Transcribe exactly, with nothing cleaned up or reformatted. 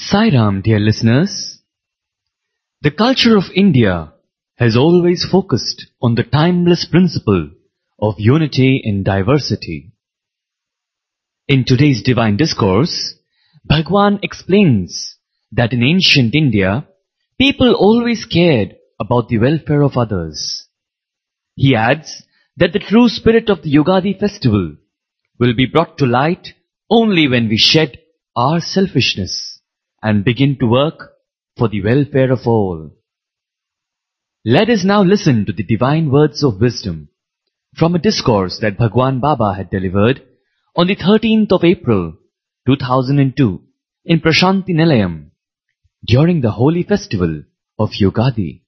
Sai Ram, dear listeners. The culture of India has always focused on the timeless principle of unity in diversity. In today's divine discourse, Bhagwan explains that in ancient India, people always cared about the welfare of others. He adds that the true spirit of the Yugadi festival will be brought to light only when we shed our selfishness and begin to work for the welfare of all. Let us now listen to the divine words of wisdom from a discourse that Bhagwan Baba had delivered on the thirteenth of April, two thousand two in Prashanti Nilayam during the holy festival of Yugadi.